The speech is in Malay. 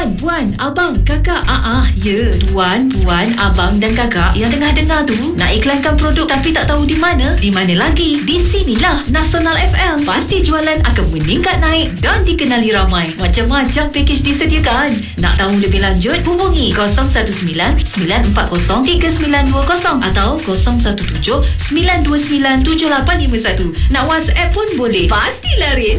Tuan, puan, abang, kakak. Ya. Tuan, puan, abang dan kakak yang tengah dengar tu nak iklankan produk tapi tak tahu di mana? Di mana lagi? Di sinilah Nasional FM. Pasti jualan akan meningkat naik dan dikenali ramai. Macam-macam pakej disediakan. Nak tahu lebih lanjut? Hubungi 019-940-3920 atau 017-929-7851. Nak WhatsApp pun boleh. Pastilah Riz.